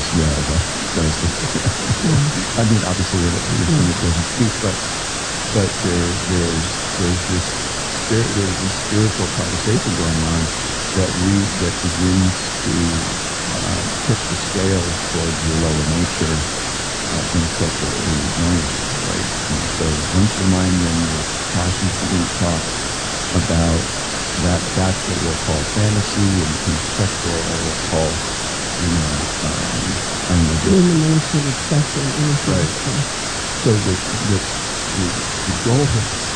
yeah, that's I mean, obviously, it doesn't speak, but there's this there's this spiritual conversation going on that begins to tip the scales towards your lower nature in such a nice way. And so once your mind then will passionately talk about that's what we'll call fantasy, and conceptual we'll call, I don't know, Rumination, obsession, anything. right. So the goal